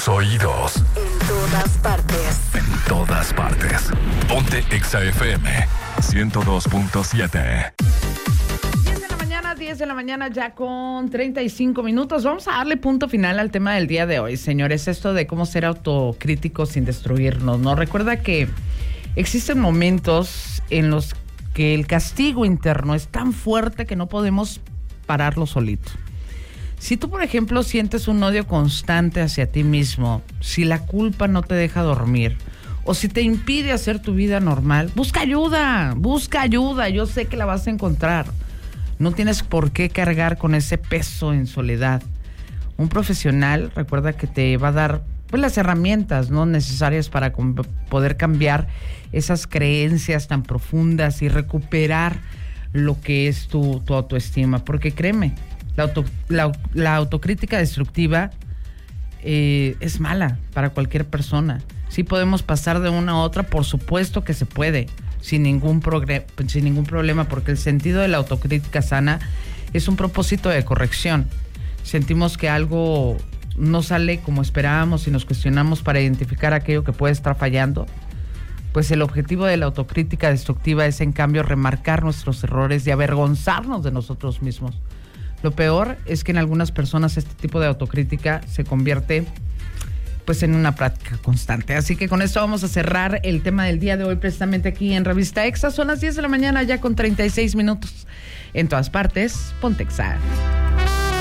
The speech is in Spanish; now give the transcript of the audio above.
tus oídos. En todas partes. En todas partes. Ponte Exa FM 102.7. 10 de la mañana ya con 35 minutos. Vamos a darle punto final al tema del día de hoy, señores. Esto de cómo ser autocríticos sin destruirnos, ¿no? Recuerda que existen momentos en los que el castigo interno es tan fuerte que no podemos pararlo solito. Si tú, por ejemplo, sientes un odio constante hacia ti mismo, si la culpa no te deja dormir, o si te impide hacer tu vida normal, busca ayuda. Yo sé que la vas a encontrar. No tienes por qué cargar con ese peso en soledad. Un profesional, recuerda que te va a dar pues las herramientas, ¿no?, necesarias para poder cambiar esas creencias tan profundas y recuperar lo que es tu autoestima. Porque créeme, la autocrítica destructiva es mala para cualquier persona. Sí podemos pasar de una a otra, por supuesto que se puede, sin ningún problema, porque el sentido de la autocrítica sana es un propósito de corrección. Sentimos que algo no sale como esperábamos y nos cuestionamos para identificar aquello que puede estar fallando. Pues el objetivo de la autocrítica destructiva es, en cambio, remarcar nuestros errores y avergonzarnos de nosotros mismos. Lo peor es que en algunas personas este tipo de autocrítica se convierte pues en una práctica constante. Así que con esto vamos a cerrar el tema del día de hoy, precisamente aquí en Revista Exa. Son las 10 de la mañana ya con 36 minutos. En todas partes, ponte Exa.